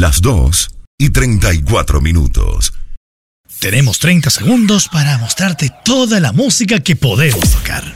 las 2:34. Tenemos 30 segundos para mostrarte toda la música que podemos tocar.